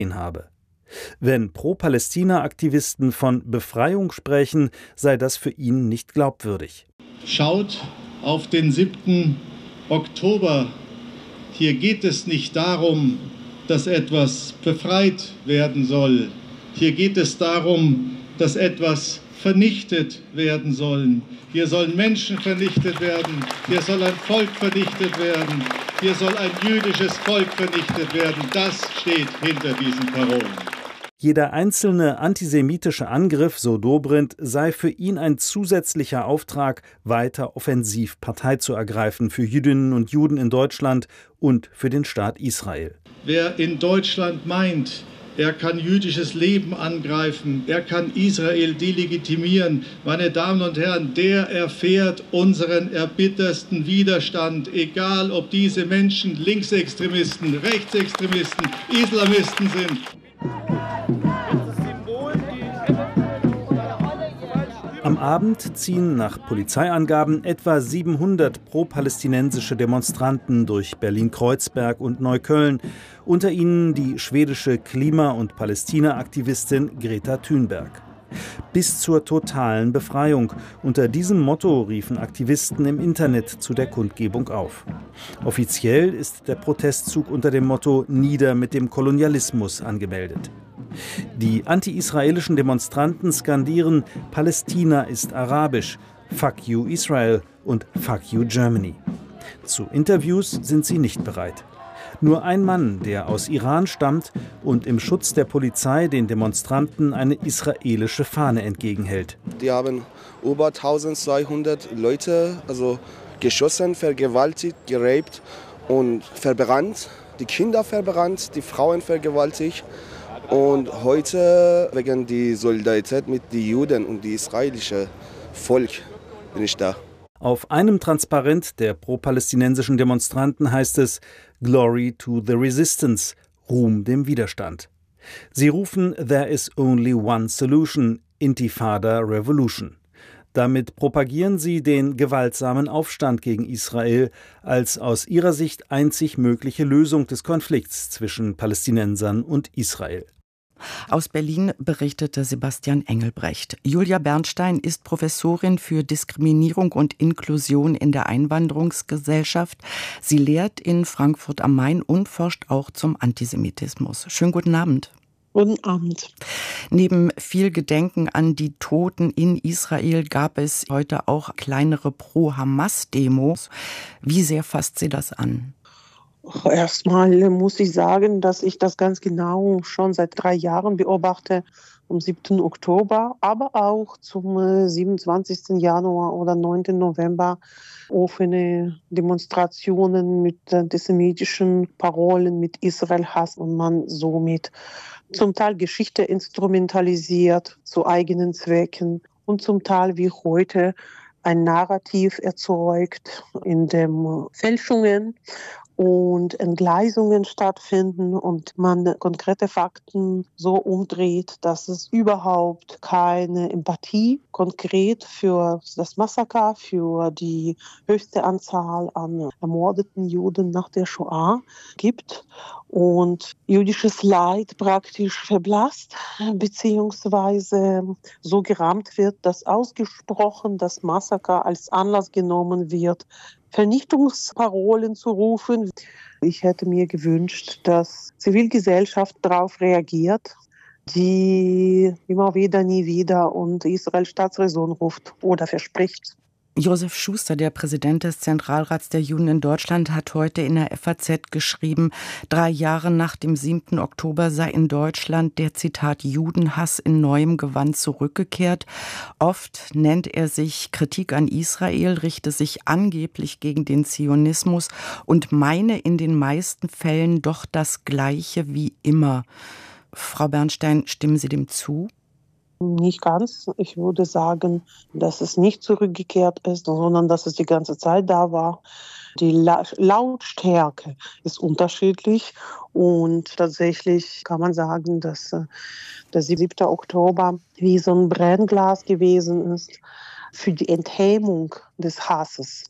habe. Wenn Pro-Palästina-Aktivisten von Befreiung sprechen, sei das für ihn nicht glaubwürdig. Schaut auf den 7. Oktober. Hier geht es nicht darum, dass etwas befreit werden soll. Hier geht es darum, dass etwas vernichtet werden soll. Hier sollen Menschen vernichtet werden. Hier soll ein Volk vernichtet werden. Hier soll ein jüdisches Volk vernichtet werden. Das steht hinter diesen Parolen. Jeder einzelne antisemitische Angriff, so Dobrindt, sei für ihn ein zusätzlicher Auftrag, weiter offensiv Partei zu ergreifen für Jüdinnen und Juden in Deutschland und für den Staat Israel. Wer in Deutschland meint, er kann jüdisches Leben angreifen, er kann Israel delegitimieren, meine Damen und Herren, der erfährt unseren erbittersten Widerstand, egal ob diese Menschen Linksextremisten, Rechtsextremisten, Islamisten sind. Am Abend ziehen nach Polizeiangaben etwa 700 pro-palästinensische Demonstranten durch Berlin-Kreuzberg und Neukölln, unter ihnen die schwedische Klima- und Palästina-Aktivistin Greta Thunberg. Bis zur totalen Befreiung. Unter diesem Motto riefen Aktivisten im Internet zu der Kundgebung auf. Offiziell ist der Protestzug unter dem Motto »Nieder mit dem Kolonialismus« angemeldet. Die anti-israelischen Demonstranten skandieren »Palästina ist arabisch«, »Fuck you Israel« und »Fuck you Germany«. Zu Interviews sind sie nicht bereit. Nur ein Mann, der aus Iran stammt und im Schutz der Polizei den Demonstranten eine israelische Fahne entgegenhält. Die haben über 1200 Leute geschossen, vergewaltigt, geraped und verbrannt. Die Kinder verbrannt, die Frauen vergewaltigt. Und heute wegen der Solidarität mit den Juden und dem israelischen Volk bin ich da. Auf einem Transparent der pro-palästinensischen Demonstranten heißt es »Glory to the Resistance«, Ruhm dem Widerstand. Sie rufen »There is only one solution«, Intifada Revolution. Damit propagieren sie den gewaltsamen Aufstand gegen Israel als aus ihrer Sicht einzig mögliche Lösung des Konflikts zwischen Palästinensern und Israel. Aus Berlin berichtete Sebastian Engelbrecht. Julia Bernstein ist Professorin für Diskriminierung und Inklusion in der Einwanderungsgesellschaft. Sie lehrt in Frankfurt am Main und forscht auch zum Antisemitismus. Schönen guten Abend. Guten Abend. Neben viel Gedenken an die Toten in Israel gab es heute auch kleinere Pro-Hamas-Demos. Wie sehr fasst Sie das an? Erstmal muss ich sagen, dass ich das ganz genau schon seit 3 Jahren beobachte, am 7. Oktober, aber auch zum 27. Januar oder 9. November offene Demonstrationen mit antisemitischen Parolen, mit Israel-Hass und man somit zum Teil Geschichte instrumentalisiert zu eigenen Zwecken und zum Teil wie heute ein Narrativ erzeugt, in dem Fälschungen und Entgleisungen stattfinden und man konkrete Fakten so umdreht, dass es überhaupt keine Empathie konkret für das Massaker, für die höchste Anzahl an ermordeten Juden nach der Shoah gibt und jüdisches Leid praktisch verblasst, beziehungsweise so gerahmt wird, dass ausgesprochen das Massaker als Anlass genommen wird, Vernichtungsparolen zu rufen. Ich hätte mir gewünscht, dass Zivilgesellschaft darauf reagiert, die immer wieder, nie wieder und Israel Staatsräson ruft oder verspricht. Josef Schuster, der Präsident des Zentralrats der Juden in Deutschland, hat heute in der FAZ geschrieben, 3 Jahre nach dem 7. Oktober sei in Deutschland der, Zitat, Judenhass in neuem Gewand zurückgekehrt. Oft nennt er sich Kritik an Israel, richte sich angeblich gegen den Zionismus und meine in den meisten Fällen doch das Gleiche wie immer. Frau Bernstein, stimmen Sie dem zu? Nicht ganz. Ich würde sagen, dass es nicht zurückgekehrt ist, sondern dass es die ganze Zeit da war. Die Lautstärke ist unterschiedlich und tatsächlich kann man sagen, dass der 7. Oktober wie so ein Brennglas gewesen ist für die Enthemmung des Hasses.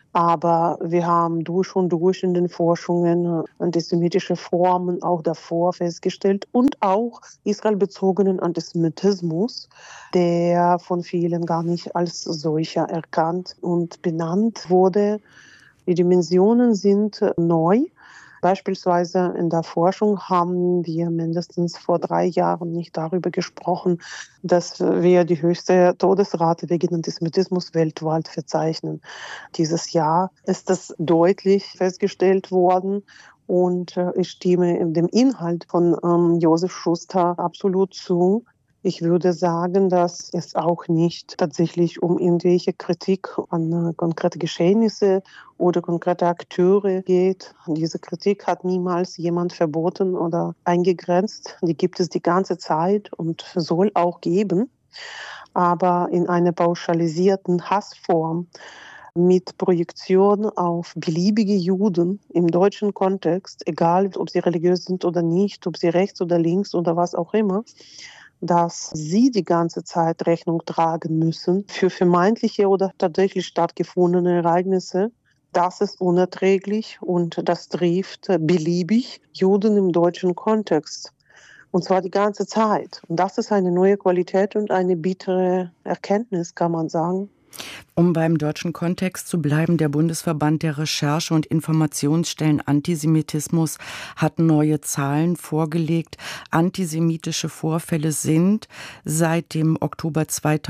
Aber wir haben durch und durch in den Forschungen antisemitische Formen auch davor festgestellt und auch israelbezogenen Antisemitismus, der von vielen gar nicht als solcher erkannt und benannt wurde. Die Dimensionen sind neu. Beispielsweise in der Forschung haben wir mindestens vor 3 Jahren nicht darüber gesprochen, dass wir die höchste Todesrate wegen Antisemitismus weltweit verzeichnen. Dieses Jahr ist das deutlich festgestellt worden. Und ich stimme dem Inhalt von Josef Schuster absolut zu. Ich würde sagen, dass es auch nicht tatsächlich um irgendwelche Kritik an konkrete Geschehnisse oder konkrete Akteure geht. Diese Kritik hat niemals jemand verboten oder eingegrenzt. Die gibt es die ganze Zeit und soll auch geben. Aber in einer pauschalisierten Hassform mit Projektion auf beliebige Juden im deutschen Kontext, egal ob sie religiös sind oder nicht, ob sie rechts oder links oder was auch immer, dass sie die ganze Zeit Rechnung tragen müssen für vermeintliche oder tatsächlich stattgefundene Ereignisse. Das ist unerträglich und das trifft beliebig Juden im deutschen Kontext. Und zwar die ganze Zeit. Und das ist eine neue Qualität und eine bittere Erkenntnis, kann man sagen. Um beim deutschen Kontext zu bleiben, der Bundesverband der Recherche- und Informationsstellen Antisemitismus hat neue Zahlen vorgelegt. Antisemitische Vorfälle sind seit dem Oktober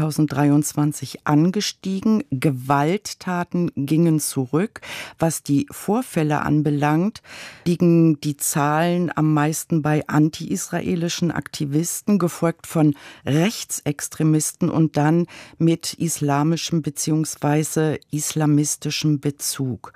2023 angestiegen. Gewalttaten gingen zurück. Was die Vorfälle anbelangt, liegen die Zahlen am meisten bei anti-israelischen Aktivisten, gefolgt von Rechtsextremisten und dann mit islamischem bzw. islamistischem Bezug.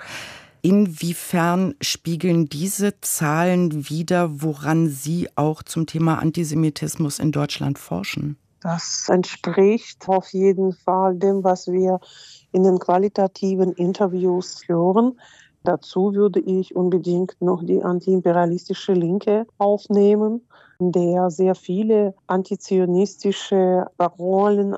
Inwiefern spiegeln diese Zahlen wider, woran Sie auch zum Thema Antisemitismus in Deutschland forschen? Das entspricht auf jeden Fall dem, was wir in den qualitativen Interviews hören. Dazu würde ich unbedingt noch die antiimperialistische Linke aufnehmen, in der sehr viele antizionistische Parolen,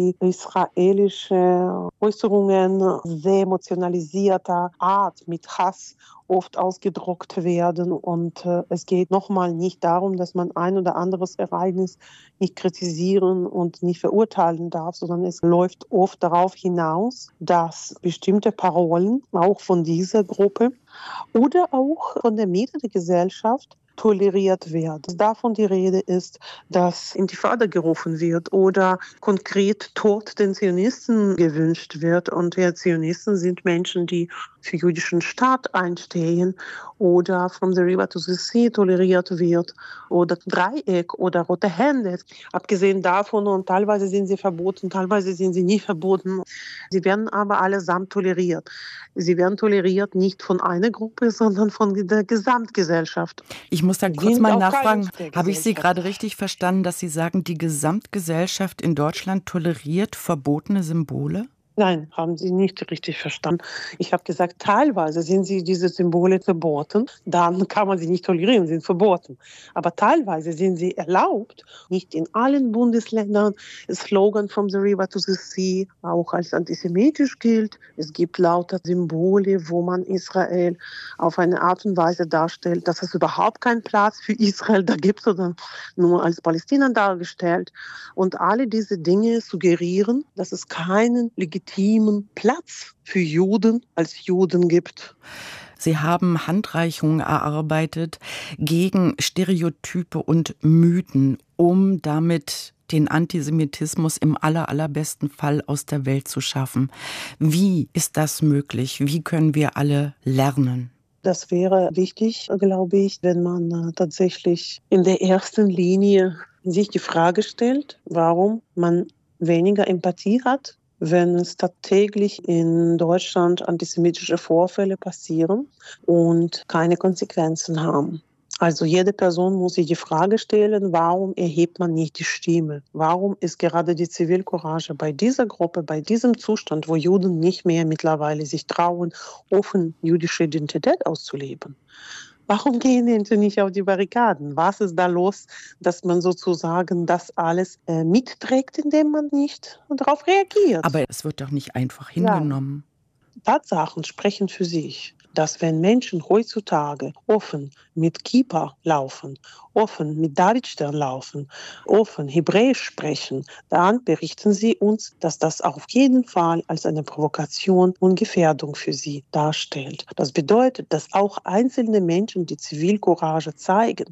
anti-israelische Äußerungen sehr emotionalisierter Art mit Hass oft ausgedruckt werden. Und es geht nochmal nicht darum, dass man ein oder anderes Ereignis nicht kritisieren und nicht verurteilen darf, sondern es läuft oft darauf hinaus, dass bestimmte Parolen auch von dieser Gruppe oder auch von der Mitte der Gesellschaft toleriert wird. Dass davon die Rede ist, dass Intifada gerufen wird oder konkret Tod den Zionisten gewünscht wird. Und die Zionisten sind Menschen, die für jüdischen Staat einstehen oder from the river to the sea toleriert wird oder Dreieck oder rote Hände. Abgesehen davon, und teilweise sind sie verboten, teilweise sind sie nicht verboten. Sie werden aber allesamt toleriert. Sie werden toleriert nicht von einer Gruppe, sondern von der Gesamtgesellschaft. Ich muss da kurz mal nachfragen, habe ich Sie gerade richtig verstanden, dass Sie sagen, die Gesamtgesellschaft in Deutschland toleriert verbotene Symbole? Nein, haben Sie nicht richtig verstanden. Ich habe gesagt, teilweise sind diese Symbole verboten, dann kann man sie nicht tolerieren, sind verboten. Aber teilweise sind sie erlaubt, nicht in allen Bundesländern. Das Slogan From the River to the Sea auch als antisemitisch gilt. Es gibt lauter Symbole, wo man Israel auf eine Art und Weise darstellt, dass es überhaupt keinen Platz für Israel da gibt, sondern nur als Palästina dargestellt. Und alle diese Dinge suggerieren, dass es keinen legitimen Platz für Juden als Juden gibt. Sie haben Handreichungen erarbeitet gegen Stereotype und Mythen, um damit den Antisemitismus im allerbesten Fall aus der Welt zu schaffen. Wie ist das möglich? Wie können wir alle lernen? Das wäre wichtig, glaube ich, wenn man tatsächlich in der ersten Linie sich die Frage stellt, warum man weniger Empathie hat, wenn es tagtäglich in Deutschland antisemitische Vorfälle passieren und keine Konsequenzen haben. Also jede Person muss sich die Frage stellen, warum erhebt man nicht die Stimme? Warum ist gerade die Zivilcourage bei dieser Gruppe, bei diesem Zustand, wo Juden nicht mehr mittlerweile sich trauen, offen jüdische Identität auszuleben? Warum gehen die nicht auf die Barrikaden? Was ist da los, dass man sozusagen das alles mitträgt, indem man nicht darauf reagiert? Aber es wird doch nicht einfach hingenommen. Tatsachen sprechen für sich, dass wenn Menschen heutzutage offen mit Kippa laufen, offen mit Davidstern laufen, offen Hebräisch sprechen, dann berichten sie uns, dass das auf jeden Fall als eine Provokation und Gefährdung für sie darstellt. Das bedeutet, dass auch einzelne Menschen die Zivilcourage zeigen,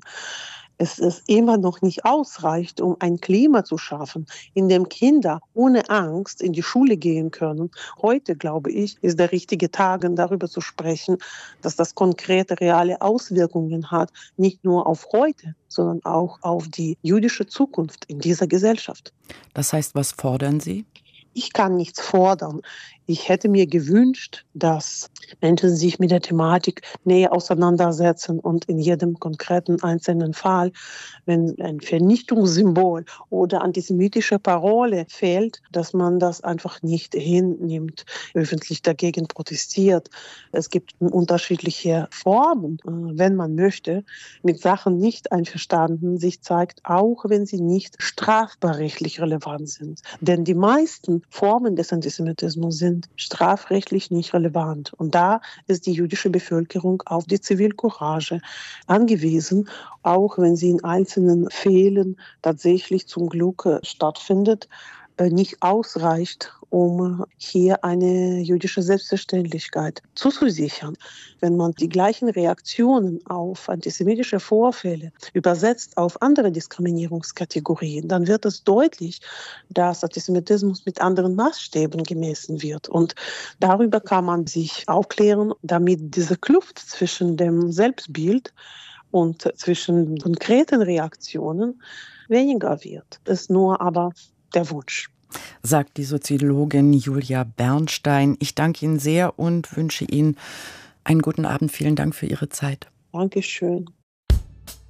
es immer noch nicht ausreicht, um ein Klima zu schaffen, in dem Kinder ohne Angst in die Schule gehen können. Heute, glaube ich, ist der richtige Tag, darüber zu sprechen, dass das konkrete, reale Auswirkungen hat, nicht nur auf heute, sondern auch auf die jüdische Zukunft in dieser Gesellschaft. Das heißt, was fordern Sie? Ich kann nichts fordern. Ich hätte mir gewünscht, dass Menschen sich mit der Thematik näher auseinandersetzen und in jedem konkreten einzelnen Fall, wenn ein Vernichtungssymbol oder antisemitische Parole fehlt, dass man das einfach nicht hinnimmt, öffentlich dagegen protestiert. Es gibt unterschiedliche Formen, wenn man möchte, mit Sachen nicht einverstanden sich zeigt, auch wenn sie nicht strafbarrechtlich relevant sind. Denn die meisten Formen des Antisemitismus sind strafrechtlich nicht relevant. Und da ist die jüdische Bevölkerung auf die Zivilcourage angewiesen, auch wenn sie in einzelnen Fällen tatsächlich zum Glück stattfindet, nicht ausreicht, um hier eine jüdische Selbstverständlichkeit zuzusichern. Wenn man die gleichen Reaktionen auf antisemitische Vorfälle übersetzt auf andere Diskriminierungskategorien, dann wird es deutlich, dass Antisemitismus mit anderen Maßstäben gemessen wird. Und darüber kann man sich aufklären, damit diese Kluft zwischen dem Selbstbild und zwischen konkreten Reaktionen weniger wird. Das ist nur aber der Wunsch. Sagt die Soziologin Julia Bernstein. Ich danke Ihnen sehr und wünsche Ihnen einen guten Abend. Vielen Dank für Ihre Zeit. Dankeschön.